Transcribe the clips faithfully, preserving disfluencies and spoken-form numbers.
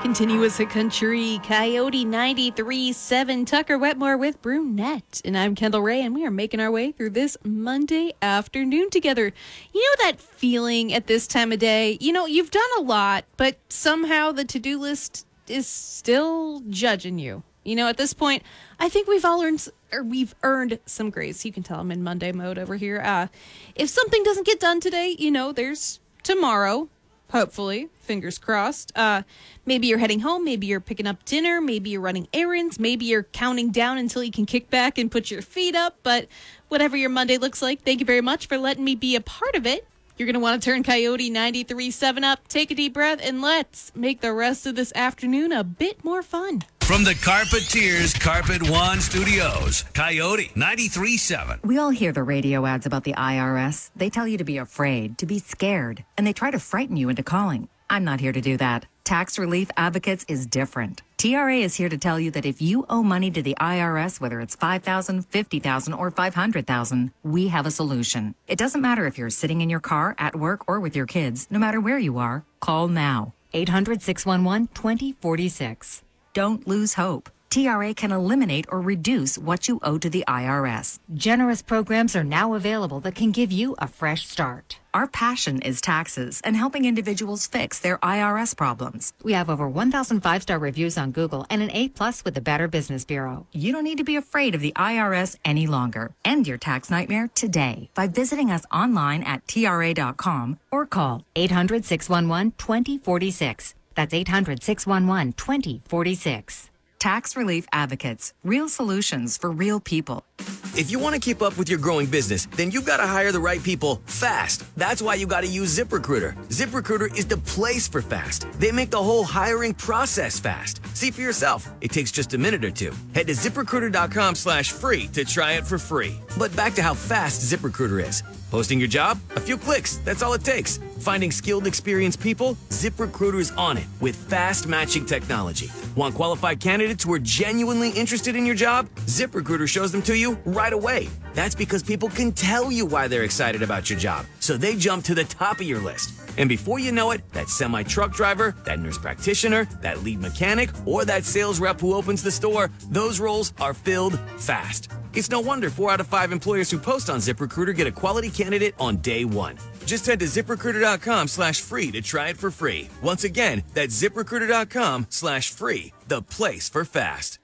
Continuous country, Coyote ninety-three point seven, Tucker Wetmore with Brunette. And I'm Kendall Ray, and we are making our way through this Monday afternoon together. You know that feeling at this time of day? You know, you've done a lot, but somehow the to-do list is still judging you. You know, at this point, I think we've all earned, or we've earned some grace. You can tell I'm in Monday mode over here. Uh, if something doesn't get done today, you know, there's tomorrow. Hopefully, fingers crossed. Uh, maybe you're heading home. Maybe you're picking up dinner. Maybe you're running errands. Maybe you're counting down until you can kick back and put your feet up. But whatever your Monday looks like, thank you very much for letting me be a part of it. You're going to want to turn Coyote ninety-three point seven up, take a deep breath, and let's make the rest of this afternoon a bit more fun. From the Carpeteers Carpet One Studios, Coyote ninety-three point seven. We all hear the radio ads about the I R S. They tell you to be afraid, to be scared, and they try to frighten you into calling. I'm not here to do that. Tax Relief Advocates is different. T R A is here to tell you that if you owe money to the I R S, whether it's five thousand dollars, fifty thousand dollars, or five hundred thousand dollars, we have a solution. It doesn't matter if you're sitting in your car, at work, or with your kids. No matter where you are, call now. eight hundred, six one one, two zero four six. Don't lose hope. T R A can eliminate or reduce what you owe to the I R S. Generous programs are now available that can give you a fresh start. Our passion is taxes and helping individuals fix their I R S problems. We have over one thousand five-star reviews on Google and an A-plus with the Better Business Bureau. You don't need to be afraid of the I R S any longer. End your tax nightmare today by visiting us online at T R A dot com or call eight hundred, six one one, two zero four six. That's eight hundred, six one one, two zero four six. Tax Relief Advocates. Real solutions for real people. If you want to keep up with your growing business, then you've got to hire the right people fast. That's why you got to use ZipRecruiter. ZipRecruiter is the place for fast. They make the whole hiring process fast. See for yourself. It takes just a minute or two. Head to ZipRecruiter.com slash free to try it for free. But back to how fast ZipRecruiter is. Posting your job? A few clicks. That's all it takes. Finding skilled, experienced people? ZipRecruiter is on it with fast matching technology. Want qualified candidates who are genuinely interested in your job? ZipRecruiter shows them to you right away. That's because people can tell you why they're excited about your job, so they jump to the top of your list. And before you know it, that semi-truck driver, that nurse practitioner, that lead mechanic, or that sales rep who opens the store, those roles are filled fast. It's no wonder four out of five employers who post on ZipRecruiter get a quality candidate on day one. Just head to ZipRecruiter.com slash free to try it for free. Once again, that's ZipRecruiter.com slash free, the place for fast.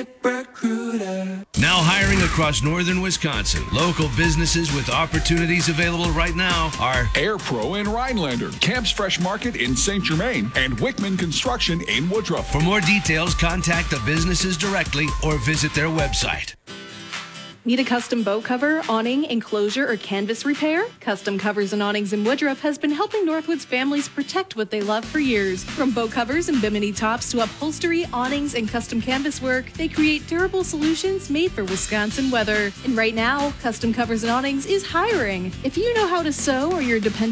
ZipRecruiter. Now hiring across northern Wisconsin. Local businesses with opportunities available right now are AirPro in Rhinelander, Camp's Fresh Market in Saint Germain, and Wickman Construction in Woodruff. For more details, contact the businesses directly or visit their website. Need a custom boat cover, awning, enclosure, or canvas repair? Custom Covers and Awnings in Woodruff has been helping Northwoods families protect what they love for years. From boat covers and bimini tops to upholstery, awnings, and custom canvas work, they create durable solutions made for Wisconsin weather. And right now, Custom Covers and Awnings is hiring. If you know how to sew or you're dependent